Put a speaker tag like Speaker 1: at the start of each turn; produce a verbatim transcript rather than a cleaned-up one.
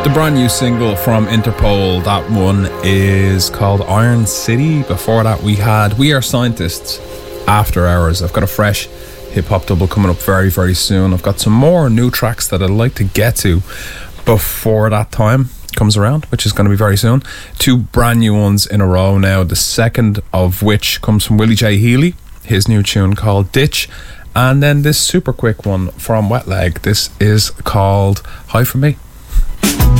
Speaker 1: The brand new single from Interpol, that one is called Iron City. Before that we had We Are Scientists, After Hours. I've got a fresh hip-hop double coming up very, very soon. I've got some more new tracks that I'd like to get to before that time comes around, which is going to be very soon. Two brand new ones in a row now, the second of which comes from Willie J. Healy, his new tune called Ditch, and then this super quick one from Wet Leg. This is called Hi For Me.